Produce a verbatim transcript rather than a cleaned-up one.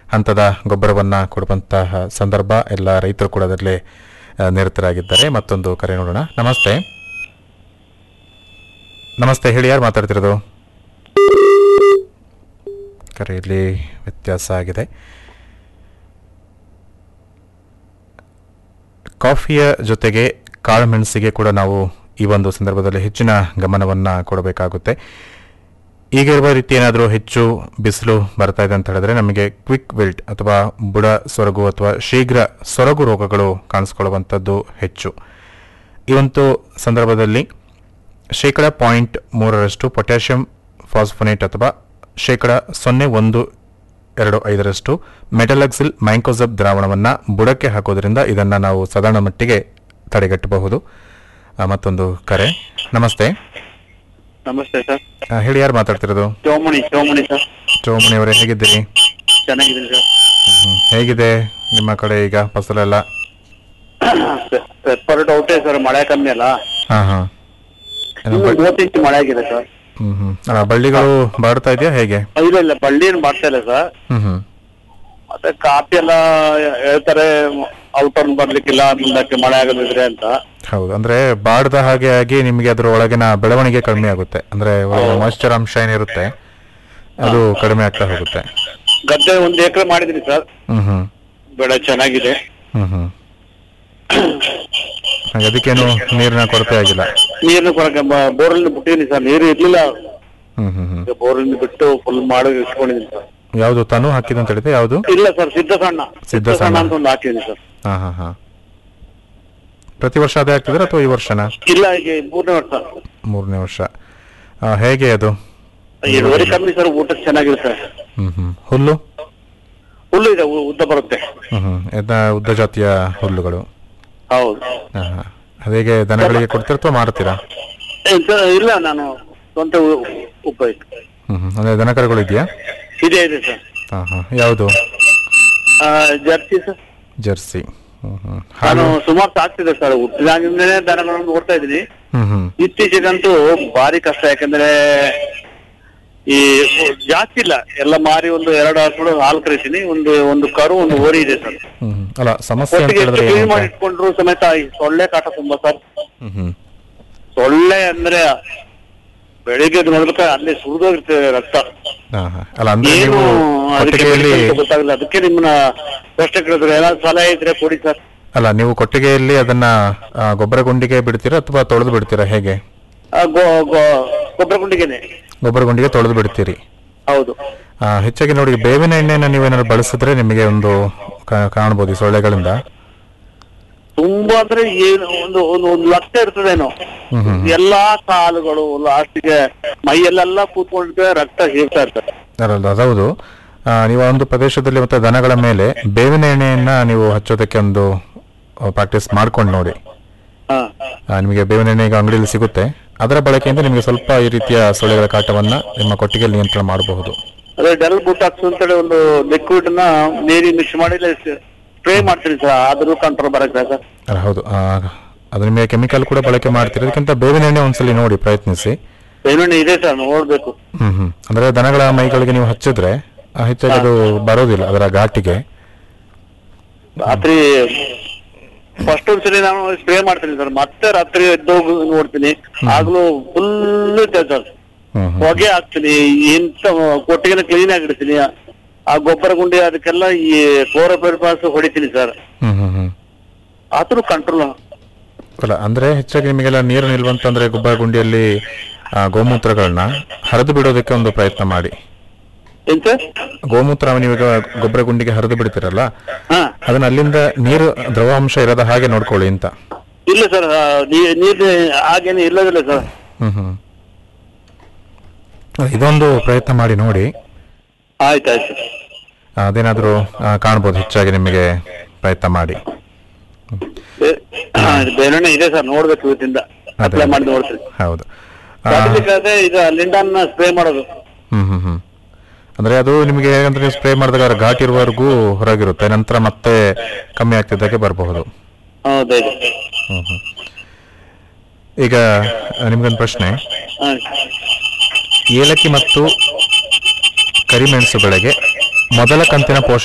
ಹಂತದ ಗೊಬ್ಬರವನ್ನು ಕೊಡುವಂತಹ ಸಂದರ್ಭ. ಎಲ್ಲ ರೈತರು ಕೂಡ ಅದರಲ್ಲಿ ನಿರತರಾಗಿದ್ದಾರೆ. ಮತ್ತೊಂದು ಕರೆ ನೋಡೋಣ. ನಮಸ್ತೆ. ನಮಸ್ತೆ, ಹೇಳಿ, ಯಾರು ಮಾತಾಡ್ತಿರೋದು? ಕರೆಯಲ್ಲಿ ವ್ಯತ್ಯಾಸ ಆಗಿದೆ. ಕಾಫಿಯ ಜೊತೆಗೆ ಕಾಳುಮೆಣಸಿಗೆ ಕೂಡ ನಾವು ಈ ಒಂದು ಸಂದರ್ಭದಲ್ಲಿ ಹೆಚ್ಚಿನ ಗಮನವನ್ನು ಕೊಡಬೇಕಾಗುತ್ತೆ. ಈಗ ಇರುವ ರೀತಿ ಏನಾದರೂ ಹೆಚ್ಚು ಬಿಸಿಲು ಬರ್ತಾ ಇದೆ ಅಂತ ಹೇಳಿದ್ರೆ ನಮಗೆ ಕ್ವಿಕ್ ವಿಲ್ಟ್ ಅಥವಾ ಬುಡ ಸೊರಗು ಅಥವಾ ಶೀಘ್ರ ಸೊರಗು ರೋಗಗಳು ಕಾಣಿಸ್ಕೊಳ್ಳುವಂಥದ್ದು ಹೆಚ್ಚು. ಈ ಒಂದು ಸಂದರ್ಭದಲ್ಲಿ ಶೇಕಡ ಪಾಯಿಂಟ್ ಮೂರರಷ್ಟು ಪೊಟ್ಯಾಷಿಯಂ ಫಾಸ್ಫೋನೇಟ್ ಅಥವಾ ಶೇಕಡ ಸೊನ್ನೆ ಒಂದು ಎರಡು ಐದರಷ್ಟು ಮೆಟಲಕ್ಸಿಲ್ ಮ್ಯಾಂಕೋಸಬ್ ದ್ರಾವಣವನ್ನು ಬುಡಕ್ಕೆ ಹಾಕೋದ್ರಿಂದ ಇದನ್ನು ನಾವು ಸಾಧಾರಣ ಮಟ್ಟಿಗೆ ತಡೆಗಟ್ಟಬಹುದು. ಮತ್ತೊಂದು ಕರೆ. ನಮಸ್ತೆ. ನಮಸ್ತೆ ಸರ್. ಹೇಳಿ, ಯಾರು ಮಾತಾಡ್ತಿರೋದು? ಚೋಮಣಿ ಚೋಮಣಿ ಸರ್. ಚೋಮಣಿ ಅವರೇ, ಹೇಗಿದ್ದೀರಿ? ಚೆನ್ನಾಗಿದ್ದೀನಿ ಸರ್. ಹೇಗಿದೆ ನಿಮ್ಮ ಕಡೆ ಈಗ ಫಸಲೆಲ್ಲ? ಪೆಪ್ಪರ್ ಡೌಟೇ ಸರ್, ಮಳೆ ಕಮ್ಮಿ ಅಲ್ಲ. ಹಾಂ ಹಾಂ ಮೂವತ್ತು ಇಂಚು ಮಳೆ ಆಗಿದೆ ಸರ್. ಹ್ಮ್ ಹ್ಮ್ ಅಲ್ಲ, ಬಳ್ಳಿಗಳು ಬಾಡ್ತಾ ಇದೆಯಾ ಹೇಗೆ? ಇಲ್ಲ ಇಲ್ಲ, ಬಳ್ಳಿ ಏನು ಮಾಡ್ತಾ ಇಲ್ಲ ಸರ್. ಹ್ಮ್ ಹ್ಮ್ ಮತ್ತೆ ಕಾಫಿ ಎಲ್ಲ ಹೇಳ್ತಾರೆ ಔಟರ್ನ್ ಬರ್ಲಿಕ್ಕಿಲ್ಲ ಮುಂದಕ್ಕೆ ಮಳೆ ಆಗದಿದ್ರೆ ಅಂತ. ಹೌದು, ಅಂದ್ರೆ ಬಾಡ್ದ ಹಾಗೆ ಆಗಿ ನಿಮಗೆ ಅದರ ಒಳಗಿನ ಬೆಳವಣಿಗೆ ಕಡಿಮೆ ಆಗುತ್ತೆ. ಅಂದ್ರೆ ಮಾಯಿಶ್ಚರ್ ಅಂಶ ಏನಿರುತ್ತೆ ಅದು ಕಡಿಮೆ ಆಗ್ತಾ ಹೋಗುತ್ತೆ. ಗದ್ದೆ ಒಂದು ಎಕರೆ ಮಾಡಿದೀನಿ ಸರ್. ಹ್ಮ್ ಹ್ಮ್ ಬೆಳೆ ಚೆನ್ನಾಗಿದೆ. ಹ್ಮ್ ಹ್ಮ್ ಹಾಗೆ ಅದಕ್ಕೇನು ನೀರಿನ ಕೊರತೆ ಆಗಿಲ್ಲ? ನೀರಿನ ಕೊರತೆ, ಬೋರ್ವೆಲ್ ಬಿಟ್ಟಿದ್ದೀನಿ ಸರ್. ನೀರು ಇರ್ಲಿಲ್ಲ, ಹ್ಮ್ ಹ್ಮ್ ಹ್ಮ್ ಬೋರ್ವೆಲ್ ಬಿಟ್ಟು ಫುಲ್ ಮಾಡಿ ಇಟ್ಕೊಂಡಿದ್ದೀನಿ ಸರ್. ಯಾವ್ದು ತಾನು ಹಾಕಿದಂತ ಹೇಳಿದೆ? ಯಾವ್ದು? ಇಲ್ಲ ಸರ್, ಸಿದ್ಧ ಸಣ್ಣ ಸಿದ್ಧ ಸಿದ್ಧ ಸಣ್ಣ ಸಣ್ಣ ಅಂತ ಒಂದು ಹಾಕಿದ್ದೀನಿ ಸರ್. ಹಾ ಹಾ ಹಾ ಪ್ರತಿ ವರ್ಷ ಅದೇ ಆಗ್ತಿದ್ರೆ ಅಥವಾ ಈ ವರ್ಷನಾ? ಇಲ್ಲ, ಈಗ ಮೂರನೇ ವರ್ಷ. ಮೂರನೇ ವರ್ಷ. ಆ, ಹೇಗೆ ಅದು? ಇಳುವರಿ ಕಮ್ಮಿ ಸರ್, ಊಟಕ್ಕೆ ಚೆನ್ನಾಗಿರುತ್ತೆ. ಹ್ಮ್ ಹ್ಮ್ ಹುಲ್ಲು ಹುಲ್ಲು ಇದೆ, ಉ- ಉದ್ದ ಬರುತ್ತೆ. ಹ್ಮ್ ಹ್ಮ್ ಎದ್ದ ಉದ್ದ ಜಾತಿಯ ಹುಲ್ಲುಗಳು. ಹೌದು. ಹಾ ಹಾ ಅದೇಗೆ ದನಗಳಿಗೆ ಕೊಡ್ತೀರಾ ಅಥವಾ ಮಾರ್ತೀರಾ? ಏ, ಸರ್, ಇಲ್ಲ, ನಾನು ಸ್ವಂತ ಉ- ಉಪಯೋಗ ಹ್ಮ್ ಹ್ಮ್ ಅಂದ್ರೆ ದನಕರುಗಳು ಇದೆಯಾ? ಇದೆ ಇದೆ ಸರ್. ಹಾ ಹಾ ಯಾವುದು? ಆ, ಜರ್ಸಿ ಸರ್. ಜರ್ಸಿ. ಹ್ಮ್ ಹ್ಮ್ ನಾನು ಹಾಲು? ಸುಮಾರು ಸಾಕ್ತಿದ್ದೆ ಸರ್, ಹುಟ್ಟಿದಾಗಿಂದನೇ ದನಗಳನ್ನು ನೋಡ್ತಾ ಇದ್ದೀನಿ. ಹ್ಮ್ ಹ್ಮ್ ಇತ್ತೀಚೆಗಂತೂ ಭಾರಿ ಕಷ್ಟ, ಯಾಕಂದ್ರೆ ಈ ಜಾಸ್ತಿ ಇಲ್ಲ, ಎಲ್ಲ ಮಾರಿ ಒಂದು ಎರಡು ಹಸುಗಳು ಹಾಲು ಕರಿತೀನಿ. ಒಂದು ಒಂದು ಕರು, ಒಂದು ಓರಿ ಇದೆ ಸರ್. ಹ್ಮ್ ಹ್ಮ್ ಅಲ್ಲ, ಸಮಸ್ಯೆ ಅಂತ ಒಟ್ಟಿಗೆ ಎಷ್ಟು ಹೇಳಿದ್ರೆ ಕ್ಲೀನ್ ಏನು ಮಾಡಿ ಅಂತ? ಇಟ್ಕೊಂಡ್ರು ಸಮೇತ ಈ ಸೊಳ್ಳೆ ಕಾಟ ತುಂಬಾ ಸರ್. ಹ್ಮ್ ಹ್ಮ್ ಸೊಳ್ಳೆ ಅಂದ್ರೆ ಬೆಳಿಗ್ಗೆ ಎದ್ದು ನೋಡ್ಬೇಕು ಅಲ್ಲಿ ಸುರಿದೋಗಿರ್ತದೆ ರಕ್ತ. ಹಾ ಹಾ ಅಲ್ಲ, ಅಂದ್ರೆ ಏನು ನೀವು ಅದಕ್ಕೆ ಕೊಟ್ಟಿಗೆಯಲ್ಲಿ medicine ಗೊತ್ತಾಗಲ್ಲ. ಅದಕ್ಕೆ ನಿಮ್ಮನ್ನ ಪ್ರಶ್ನೆ ಕೇಳಿದ್ರು, ಏನಾದ್ರು ಸಲಹೆ ಇದ್ರೆ ಕೊಡಿ ಸರ್. ಅಲ್ಲ, ನೀವು ಕೊಟ್ಟಿಗೆಯಲ್ಲಿ ಅದನ್ನ ಆ, ಗೊಬ್ಬರ ಗುಂಡಿಗೆ ಬಿಡ್ತೀರಾ ಅಥವಾ ತೊಳೆದು ಬಿಡ್ತೀರಾ ಹೇಗೆ? ಆ, ಗೊ- ಗೊ- ಗೊಬ್ಬರ ಗುಂಡಿಗೆನೆ. ಗೊಬ್ಬರ ಗುಂಡಿಗೆ ತೊಳೆದು ಬಿಡ್ತೀರಿ. ಹೌದು. ಆ, ಹೆಚ್ಚಾಗಿ ನೋಡಿ, ಬೇವಿನ ಎಣ್ಣೆನ ನೀವೇನಾದ್ರು ಬಳಸಿದ್ರೆ ನಿಮಗೆ ಒಂದು ಕಾ- ಕಾಣ್ಬೋದು ಈ ಸೊಳ್ಳೆಗಳಿಂದ. ತುಂಬಾ ಅಂದ್ರೆ ಏನು ಒಂದು ಒಂದು ಒಂದು ಲಕ್ಷ ಇರ್ತದೇನೋ. ಹ್ಮ್ ಹ್ಮ್ ಎಲ್ಲಾ ಕಾಲುಗಳು ಲಾಸ್ಟಿಗೆ ಮೈಯಲ್ಲೆಲ್ಲ ಕೂತ್ಕೊಂಡಿರ್ತವೆ, ರಕ್ತ ಹೀರ್ತಾ ಇರ್ತದೆ. ಅಲ್ಲ, ಅದೌದು. ಆ, ನೀವು ಒಂದು ಪ್ರದೇಶದಲ್ಲಿ ಮತ್ತೆ ದನಗಳ ಮೇಲೆ ಬೇವಿನ ಎಣ್ಣೆಯನ್ನ ನೀವು ಹಚ್ಚೋದಕ್ಕೆ ಒಂದು ಪ್ರಾಕ್ಟೀಸ್ ಮಾಡ್ಕೊಂಡು ನೋಡಿ. ಹಾ. ಆ, ನಿಮಗೆ ಬೇವಿನ ಎಣ್ಣೆ ಈಗ ಅಂಗಡಿಯಲ್ಲಿ ಸಿಗುತ್ತೆ. ಅದರ ಬಳಕೆಯಿಂದ ನಿಮಗೆ ಸ್ವಲ್ಪ ಈ ರೀತಿಯ ಸೊಳ್ಳೆಗಳ ಕಾಟವನ್ನ ನಿಮ್ಮ ಕೊಟ್ಟಿಗೆಯಲ್ಲಿ ನಿಯಂತ್ರಣ ಮಾಡಬಹುದು. ಅದೇ ಡೆಲ್ ಬುಟಾಕ್ಸ್ ಅಂತೇಳಿ ಒಂದು ಲಿಕ್ವಿಡ್ ನ ನೀರಿಗೆ ಮಿಕ್ಸ್ ಮಾಡಿ ಸ್ಪ್ರೇ ಮಾಡ್ತೀನಿ ಸರ್, ಆದ್ರೂ ಕಂಟ್ರೋಲ್ ಬರಕ್ಕೆ ಸರ್. ಅಲ್ಲ, ಹೌದು. ಆ, ಅದು ನಿಮಗೆ ಕೆಮಿಕಲ್ ಕೂಡ ಬಳಕೆ ಮಾಡ್ತೀರಿ. ಅದಕ್ಕಿಂತ ಬೇವಿನ ಎಣ್ಣೆ ಒಂದ್ಸಲಿ ನೋಡಿ, ಪ್ರಯತ್ನಿಸಿ. ಬೇವಿನ ಇದೆ ಸರ್, ನೋಡ್ಬೇಕು. ಹ್ಮ್ ಹ್ಮ್ ಅಂದ್ರೆ ದನಗಳ ಮೈಗಳಿಗೆ ನೀವು ಹಚ್ಚಿದ್ರೆ ಆ, ಹೆಚ್ಚಾಗಿ ಅದು ಬರೋದಿಲ್ಲ ಅದರ ಘಾಟಿಗೆ. ರಾತ್ರಿ ಫಸ್ಟ್ ಒಂದ್ಸರಿ ನಾನು ಸ್ಪ್ರೇ ಮಾಡ್ತೀನಿ ಸರ್, ಮತ್ತೆ ರಾತ್ರಿ ಎದ್ದೋಗಿ ನೋಡ್ತೀನಿ, ಆಗ್ಲೂ ಫುಲ್ ಸರ್ ಹ್ಮ್ ಹ್ಮ್ ಹೊಗೆ ಹಾಕ್ತೀನಿ. ಎಂತ ಕೊಟ್ಟಿಗೆನ ಕ್ಲೀನ್ ಆಗಿಡ್ತೀನಿ. ಆ ಗೊಬ್ಬರ ಗುಂಡಿ ಅದಕ್ಕೆಲ್ಲ ಈ ಕ್ಲೋರೋಪೈರಿಫಾಸ್ ಹೊಡಿತೀನಿ ಸರ್, ಹ್ಮ್ ಹ್ಮ್ ಹ್ಮ್ ಆದ್ರೂ ಕಂಟ್ರೋಲ್. ಅಲ್ಲ, ಅಂದ್ರೆ ಹೆಚ್ಚಾಗಿ ನಿಮಗೆಲ್ಲ ನೀರು ನಿಲ್ವಂತಂದ್ರೆ ಗೊಬ್ಬರ ಗುಂಡಿಯಲ್ಲಿ ಆ, ಗೋಮೂತ್ರಗಳನ್ನ ಹರಿದು ಬಿಡೋದಕ್ಕೆ ಒಂದು ಪ್ರಯತ್ನ ಮಾಡಿ. ಏನ್ ಸರ್? ಗೋಮೂತ್ರ ನೀವೀಗ ಗೊಬ್ಬರ ಗುಂಡಿಗೆ ಹರಿದು ಬಿಡ್ತೀರಲ್ಲ, ಹಾ. ಅದನ್ನ ಅಲ್ಲಿಂದ ನೀರು ದ್ರವಾಂಶ ಇರೋದ ಹಾಗೆ ನೋಡ್ಕೊಳ್ಳಿ ಅಂತ. ಇಲ್ಲ ಸರ್, ನೀರ್ ಹಾಗೇನು ಇಲ್ಲದಿಲ್ಲ ಸರ್. ಹ್ಮ್ ಹ್ಮ್ ಇದೊಂದು ಪ್ರಯತ್ನ ಮಾಡಿ ನೋಡಿ. ಆಯ್ತಾಯ್ತು. ಅದೇನಾದ್ರೂ ಆ, ಕಾಣ್ಬೋದು. ಹೆಚ್ಚಾಗಿ ನಿಮಗೆ ಪ್ರಯತ್ನ ಮಾಡಿ. ಬೇರೆಣ್ಣೆ ಇದೆ ಸರ್, ನೋಡ್ಬೇಕು ಇವತ್ತಿಂದ ಅಪ್ಲೈ ಮಾಡಿ ನೋಡ್ತೀನಿ. ಹೌದು. ಆ, ಅದೇ ಈಗ ಲಿಂಡನ್ ಸ್ಪ್ರೇ ಮಾಡೋದು. ಹ್ಮ್ ಹ್ಮ್ ಹ್ಮ್ ಅಂದ್ರೆ ಅದು ನಿಮಗೆ ಹೇಗಂದ್ರೆ ನೀವು ಸ್ಪ್ರೇ ಮಾಡಿದಾಗ ಘಾಟ್ ಇರುವವರೆಗೂ ಹೊರಗಿರುತ್ತೆ, ನಂತರ ಮತ್ತೆ ಕಮ್ಮಿ ಆಗ್ತಿದ್ದಾಗೆ ಬರಬಹುದು. ಹೌದೌದು. ಹ್ಮ್ ಹ್ಮ್ ಈಗ ನಿಮ್ಗೊಂದು ಪ್ರಶ್ನೆ. ಏಲಕ್ಕಿ ಮತ್ತು ಕರಿಮೆಣಸು ಬೆಳೆಗೆ ಮೊದಲ ಕಂತಿನ ಪೋಷಕ